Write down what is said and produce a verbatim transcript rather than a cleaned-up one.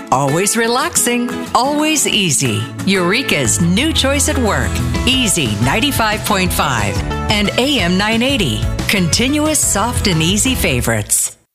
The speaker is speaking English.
always relaxing, always easy. Eureka's new choice at work. Easy ninety-five point five and A M nine eighty. Continuous soft and easy favorites.